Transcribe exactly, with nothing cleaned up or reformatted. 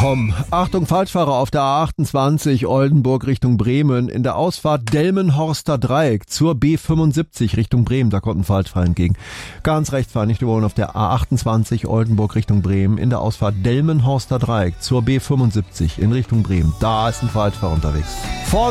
komm. Achtung, Falschfahrer auf der A achtundzwanzig Oldenburg Richtung Bremen. In der Ausfahrt Delmenhorster Dreieck zur B fünfundsiebzig Richtung Bremen. Da kommt ein Falschfahrer entgegen. Ganz rechts fahren, nicht überholen auf der A achtundzwanzig Oldenburg Richtung Bremen. In der Ausfahrt Delmenhorster Dreieck zur B fünfundsiebzig in Richtung Bremen. Da ist ein Falschfahrer unterwegs. Vorsicht!